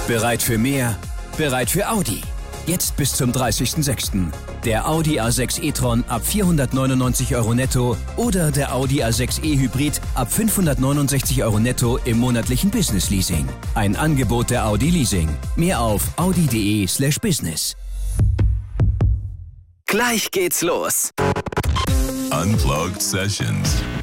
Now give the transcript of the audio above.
Bereit für mehr? Bereit für Audi. Jetzt bis zum 30.06. Der Audi A6 e-tron ab 499 € netto oder der Audi A6 e-Hybrid ab 569 € netto im monatlichen Business-Leasing. Ein Angebot der Audi Leasing. Mehr auf audi.de/business. Gleich geht's los. Unplugged Sessions.